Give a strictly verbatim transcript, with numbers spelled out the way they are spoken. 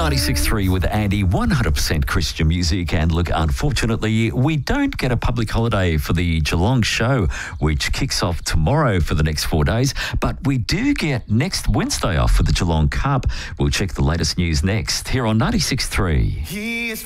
ninety-six point three with Andy, one hundred percent Christian music. And look, unfortunately, we don't get a public holiday for the Geelong show, which kicks off tomorrow for the next four days. But we do get next Wednesday off for the Geelong Cup. We'll check the latest news next here on ninety-six point three. He is